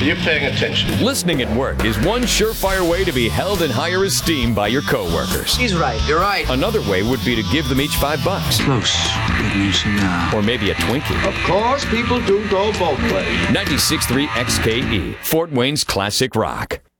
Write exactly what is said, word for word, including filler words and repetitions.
You're paying attention. Listening at work is one surefire way to be held in higher esteem by your coworkers. He's right. You're right. Another way would be to give them each five bucks. Close. Good news now. Or maybe a Twinkie. Of course, people do go both ways. ninety-six point three X K E, Fort Wayne's classic rock.